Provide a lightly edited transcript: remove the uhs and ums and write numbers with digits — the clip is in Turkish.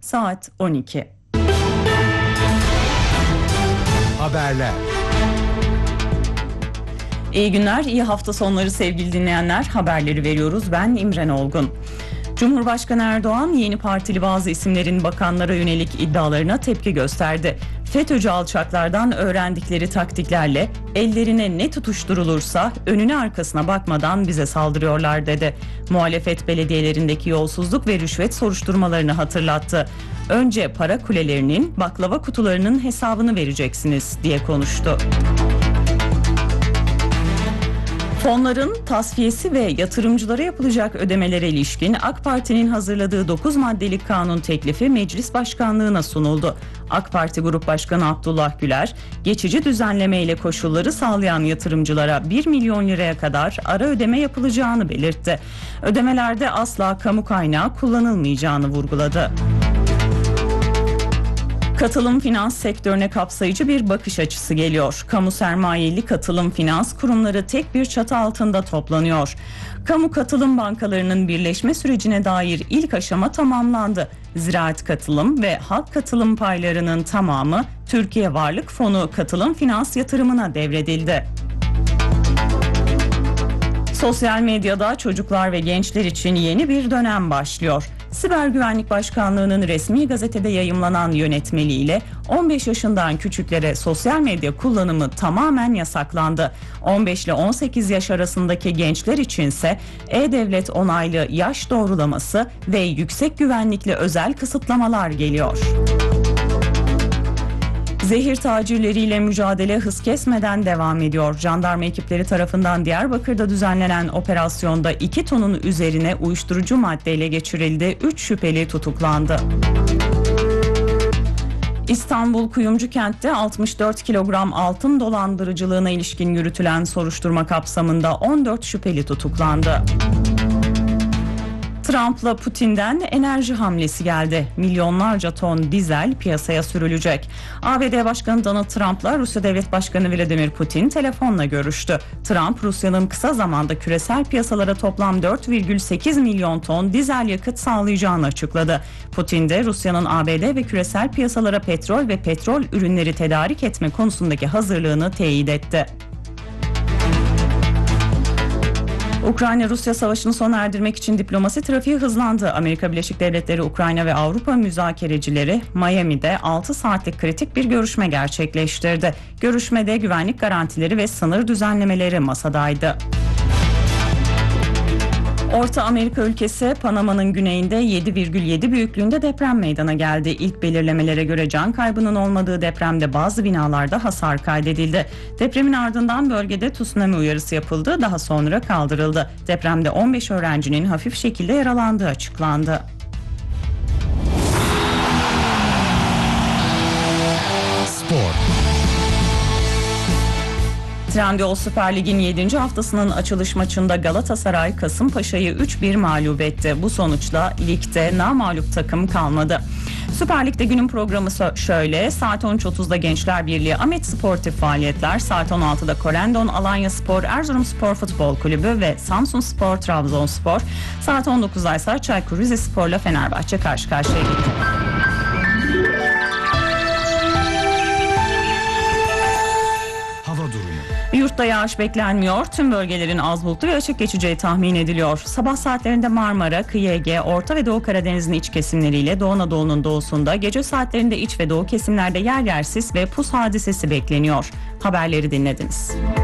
saat 12. Haberler. İyi günler, iyi hafta sonları sevgili dinleyenler. Haberleri veriyoruz. Ben İmren Olgun. Cumhurbaşkanı Erdoğan yeni partili bazı isimlerin bakanlara yönelik iddialarına tepki gösterdi. FETÖ'cü alçaklardan öğrendikleri taktiklerle ellerine ne tutuşturulursa önüne arkasına bakmadan bize saldırıyorlar dedi. Muhalefet belediyelerindeki yolsuzluk ve rüşvet soruşturmalarını hatırlattı. Önce para kulelerinin, baklava kutularının hesabını vereceksiniz diye konuştu. Fonların tasfiyesi ve yatırımcılara yapılacak ödemelere ilişkin AK Parti'nin hazırladığı 9 maddelik kanun teklifi Meclis Başkanlığı'na sunuldu. AK Parti Grup Başkanı Abdullah Güler, geçici düzenleme ile koşulları sağlayan yatırımcılara 1 milyon liraya kadar ara ödeme yapılacağını belirtti. Ödemelerde asla kamu kaynağı kullanılmayacağını vurguladı. Katılım finans sektörüne kapsayıcı bir bakış açısı geliyor. Kamu sermayeli katılım finans kurumları tek bir çatı altında toplanıyor. Kamu katılım bankalarının birleşme sürecine dair ilk aşama tamamlandı. Ziraat katılım ve halk katılım paylarının tamamı Türkiye Varlık Fonu katılım finans yatırımına devredildi. Sosyal medyada çocuklar ve gençler için yeni bir dönem başlıyor. Siber Güvenlik Başkanlığı'nın resmi gazetede yayımlanan yönetmeliğiyle 15 yaşından küçüklere sosyal medya kullanımı tamamen yasaklandı. 15 ile 18 yaş arasındaki gençler içinse e-devlet onaylı yaş doğrulaması ve yüksek güvenlikli özel kısıtlamalar geliyor. Zehir tacirleriyle mücadele hız kesmeden devam ediyor. Jandarma ekipleri tarafından Diyarbakır'da düzenlenen operasyonda 2 tonun üzerine uyuşturucu maddeyle geçirildi. 3 şüpheli tutuklandı. İstanbul Kuyumcukent'te 64 kilogram altın dolandırıcılığına ilişkin yürütülen soruşturma kapsamında 14 şüpheli tutuklandı. Trump'la Putin'den enerji hamlesi geldi. Milyonlarca ton dizel piyasaya sürülecek. ABD Başkanı Donald Trump'la Rusya Devlet Başkanı Vladimir Putin telefonla görüştü. Trump, Rusya'nın kısa zamanda küresel piyasalara toplam 4,8 milyon ton dizel yakıt sağlayacağını açıkladı. Putin de Rusya'nın ABD ve küresel piyasalara petrol ve petrol ürünleri tedarik etme konusundaki hazırlığını teyit etti. Ukrayna-Rusya savaşını sona erdirmek için diplomasi trafiği hızlandı. Amerika Birleşik Devletleri, Ukrayna ve Avrupa müzakerecileri Miami'de 6 saatlik kritik bir görüşme gerçekleştirdi. Görüşmede güvenlik garantileri ve sınır düzenlemeleri masadaydı. Orta Amerika ülkesi Panama'nın güneyinde 7,7 büyüklüğünde deprem meydana geldi. İlk belirlemelere göre can kaybının olmadığı depremde bazı binalarda hasar kaydedildi. Depremin ardından bölgede tsunami uyarısı yapıldı, daha sonra kaldırıldı. Depremde 15 öğrencinin hafif şekilde yaralandığı açıklandı. Spor. Trendyol Süper Lig'in 7. haftasının açılış maçında Galatasaray Kasımpaşa'yı 3-1 mağlup etti. Bu sonuçla ligde namağlup takım kalmadı. Süper Lig'de günün programı şöyle: saat 13.30'da Gençler Birliği Ahmet Sportif faaliyetler, saat 16'da Korendon Alanyaspor Erzurumspor Futbol Kulübü ve Samsunspor Trabzonspor, saat 19'da ise Çaykur Rizespor'la Fenerbahçe karşı karşıya gelecek. Yurtta yağış beklenmiyor. Tüm bölgelerin az bulutlu ve açık geçeceği tahmin ediliyor. Sabah saatlerinde Marmara, Kıyı Ege, Orta ve Doğu Karadeniz'in iç kesimleriyle Doğu Anadolu'nun doğusunda, gece saatlerinde iç ve doğu kesimlerde yer yer sis ve pus hadisesi bekleniyor. Haberleri dinlediniz.